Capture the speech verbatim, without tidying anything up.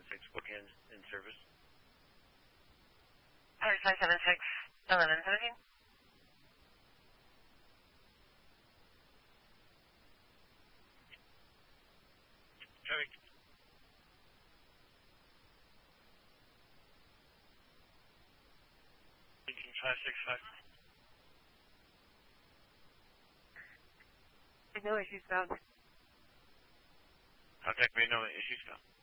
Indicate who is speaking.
Speaker 1: six booking in, in service.
Speaker 2: Irish five seven six, eleven seventeen.
Speaker 1: Traffic. five six five.
Speaker 2: No issues found.
Speaker 1: Contact me, no issues found.